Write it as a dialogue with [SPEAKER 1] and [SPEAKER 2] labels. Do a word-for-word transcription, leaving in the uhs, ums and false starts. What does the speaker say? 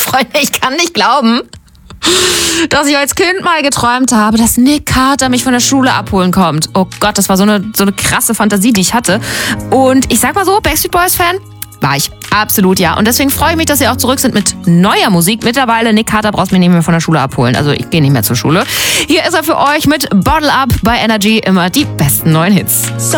[SPEAKER 1] Freunde, ich kann nicht glauben, dass ich als Kind mal geträumt habe, dass Nick Carter mich von der Schule abholen kommt. Oh Gott, das war so eine, so eine krasse Fantasie, die ich hatte. Und ich sag mal so, Backstreet Boys-Fan war ich. Absolut, ja. Und deswegen freue ich mich, dass sie auch zurück sind mit neuer Musik. Mittlerweile, Nick Carter brauchst mich nicht mehr von der Schule abholen. Also ich gehe nicht mehr zur Schule. Hier ist er für euch mit Bottle Up bei Energy. Immer die besten neuen Hits.